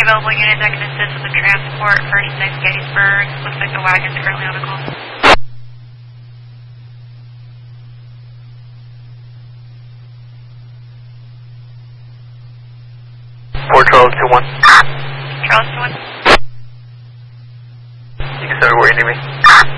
available unit that can assist with the transport for 6 Gettysburg. Looks like the wagon's currently on the call. 41221. Charles 1. You can start where you need me.